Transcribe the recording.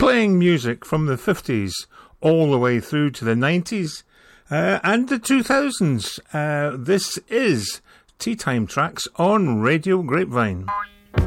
playing music from the 50s all the way through to the 90s and the 2000s. This is Tea Time Tracks on Radio Grapevine.